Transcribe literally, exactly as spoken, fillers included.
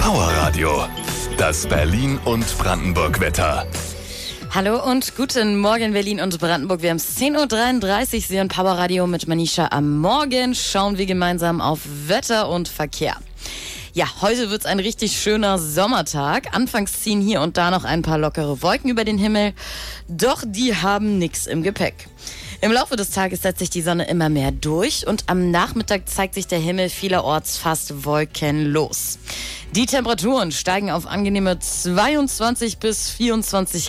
Power Radio, das Berlin und Brandenburg Wetter. Hallo und guten Morgen Berlin und Brandenburg. Wir haben es zehn Uhr dreiunddreißig, Sie hören Power Radio mit Manisha am Morgen. Schauen wir gemeinsam auf Wetter und Verkehr. Ja, heute wird's ein richtig schöner Sommertag. Anfangs ziehen hier und da noch ein paar lockere Wolken über den Himmel. Doch die haben nix im Gepäck. Im Laufe des Tages setzt sich die Sonne immer mehr durch und am Nachmittag zeigt sich der Himmel vielerorts fast wolkenlos. Die Temperaturen steigen auf angenehme zweiundzwanzig bis vierundzwanzig